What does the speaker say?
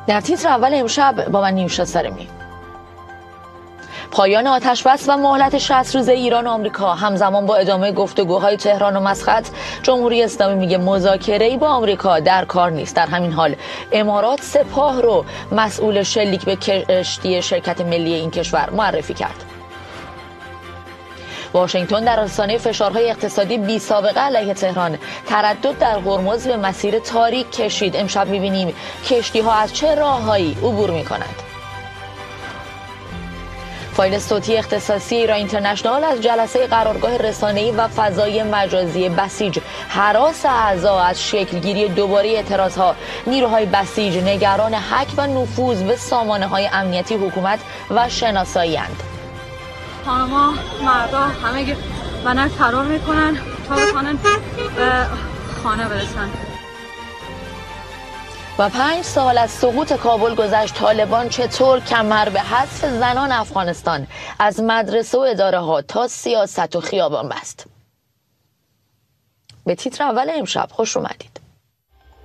در تیتر اول امشب با من نیوشا سرمی. پایان آتش‌بس و مهلت 60 روزه ایران و آمریکا همزمان با ادامه گفتگوهای تهران و مسقط، جمهوری اسلامی میگه مذاکره‌ای با آمریکا در کار نیست. در همین حال امارات سپاه رو مسئول شلیک به کشتی شرکت ملی این کشور معرفی کرد. واشنگتن در آستانه فشارهای اقتصادی بی سابقه علیه تهران تردد در هرمز به مسیر تاریک کشید. امشب می‌بینیم کشتی‌ها از چه راههایی عبور می‌کنند. فایل صوتی اختصاصی ایران اینترنشنال از جلسه قرارگاه رسانه‌ای و فضای مجازی بسیج هراس اعضا از شکلگیری دوباره اعتراضها. نیروهای بسیج نگران حک و نفوذ به سامانه‌های امنیتی حکومت و شناسایی‌اند. خانما مردا همه بنک فرار میکنن تا بتونن به خانه برسن. و 5 سال از سقوط کابل گذشت، طالبان چطور کمر به حذف زنان افغانستان از مدرسه و اداره ها تا سیاست و خیابان بست؟ به تیتر اول امشب خوش اومدید.